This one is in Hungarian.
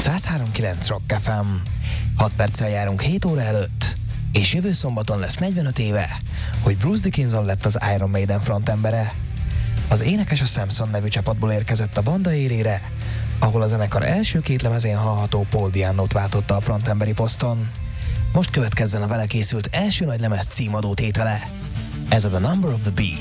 103.9 Rock FM. 6 perccel járunk 7 óra előtt, és jövő szombaton lesz 45 éve, hogy Bruce Dickinson lett az Iron Maiden frontembere. Az énekes a Samson nevű csapatból érkezett a banda élére, ahol a zenekar első 2 lemezén hallható Paul Di'Annót váltotta a frontemberi poszton. Most következzen a vele készült első nagy lemez címadó tétele. Ez a The Number of the Beast.